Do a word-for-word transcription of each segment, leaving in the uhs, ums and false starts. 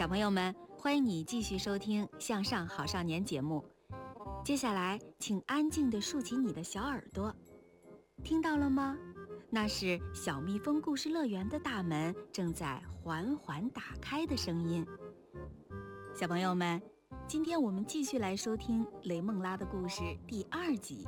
小朋友们，欢迎你继续收听《向上好少年》节目。接下来，请安静地竖起你的小耳朵，听到了吗？那是小蜜蜂故事乐园的大门正在缓缓打开的声音。小朋友们，今天我们继续来收听雷梦拉的故事第二集。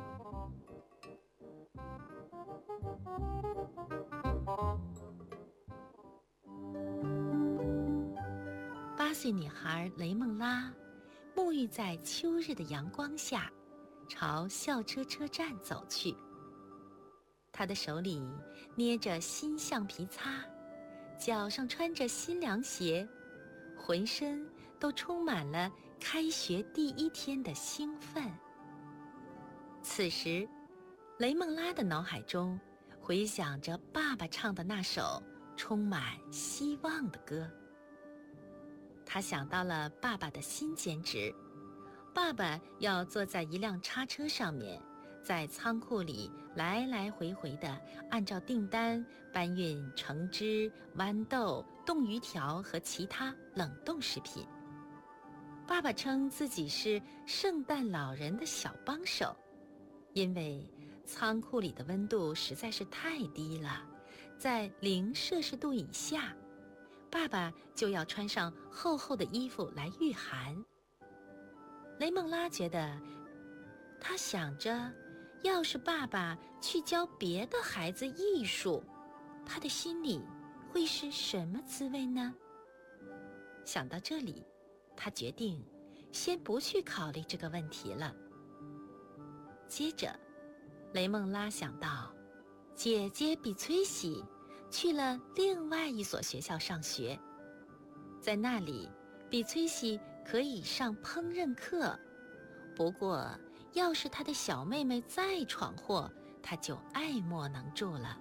八岁女孩雷梦拉沐浴在秋日的阳光下，朝校车车站走去。她的手里捏着新橡皮擦，脚上穿着新凉鞋，浑身都充满了开学第一天的兴奋。此时，雷梦拉的脑海中回响着爸爸唱的那首充满希望的歌。他想到了爸爸的新兼职，爸爸要坐在一辆叉车上面，在仓库里来来回回地按照订单搬运橙汁、豌豆、冻鱼条和其他冷冻食品。爸爸称自己是圣诞老人的小帮手，因为仓库里的温度实在是太低了，在零摄氏度以下，爸爸就要穿上厚厚的衣服来御寒。雷梦拉觉得，他想着，要是爸爸去教别的孩子艺术，他的心里会是什么滋味呢？想到这里，他决定先不去考虑这个问题了。接着，雷梦拉想到，姐姐比崔西去了另外一所学校上学，在那里，比崔西可以上烹饪课。不过，要是她的小妹妹再闯祸，她就爱莫能助了。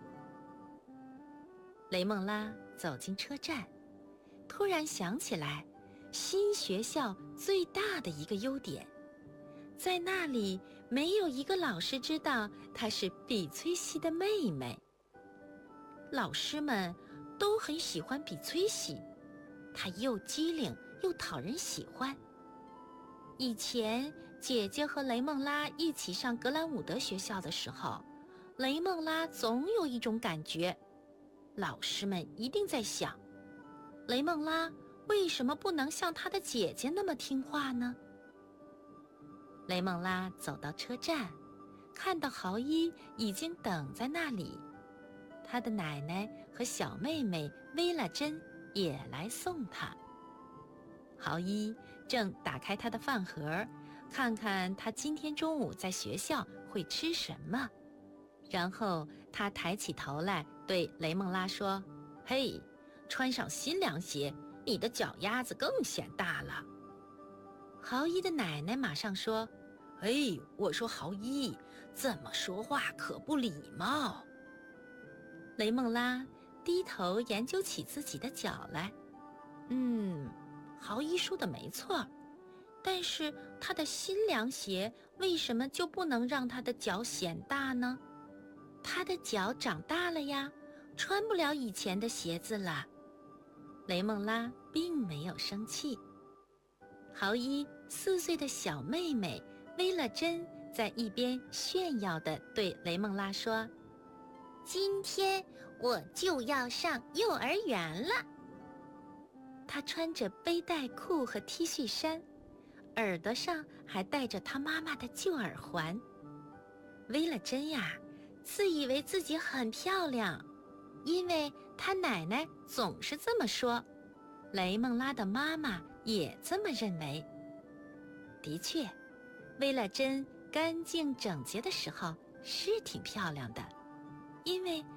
雷梦拉走进车站，突然想起来，新学校最大的一个优点，在那里没有一个老师知道她是比崔西的妹妹。老师们都很喜欢比崔西，她又机灵又讨人喜欢。以前姐姐和雷梦拉一起上格兰伍德学校的时候，雷梦拉总有一种感觉，老师们一定在想，雷梦拉为什么不能像她的姐姐那么听话呢？雷梦拉走到车站，看到豪伊已经等在那里，他的奶奶和小妹妹薇拉珍也来送他。豪伊正打开他的饭盒，看看他今天中午在学校会吃什么。然后他抬起头来对雷梦拉说：“嘿，穿上新凉鞋，你的脚丫子更显大了。”豪伊的奶奶马上说：“嘿，我说豪伊，这么说话可不礼貌。”雷梦拉低头研究起自己的脚来，嗯，豪伊说的没错，但是他的新凉鞋为什么就不能让他的脚显大呢？他的脚长大了呀，穿不了以前的鞋子了。雷梦拉并没有生气。豪伊四岁的小妹妹薇拉珍在一边炫耀地对雷梦拉说：“今天我就要上幼儿园了。”她穿着背带裤和 T 恤衫，耳朵上还戴着她妈妈的旧耳环。薇拉珍呀，自以为自己很漂亮，因为她奶奶总是这么说，雷梦拉的妈妈也这么认为。的确，薇拉珍干净整洁的时候是挺漂亮的，因为